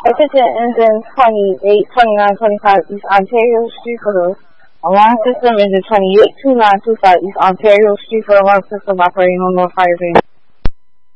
Attention ends in 282925 East Ontario Street for the alarm system, engine 282925 East Ontario Street for the alarm system operating on North Fire Base.